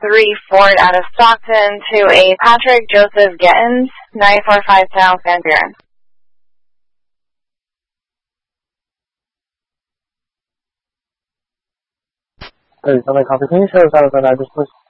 3 Ford out of Stockton to a Patrick Joseph Gittins, 945 South Van Buren. Somebody copy. Can you show us out of that address, please?